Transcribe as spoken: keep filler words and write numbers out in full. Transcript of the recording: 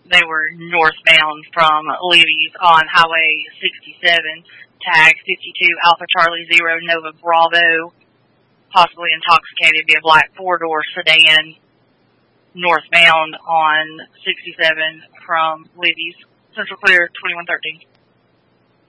They were northbound from Libby's on Highway sixty-seven, tag fifty-two Alpha Charlie Zero Nova Bravo, possibly intoxicated via black four-door sedan, northbound on sixty-seven from Libby's. Central Clear, twenty-one thirteen.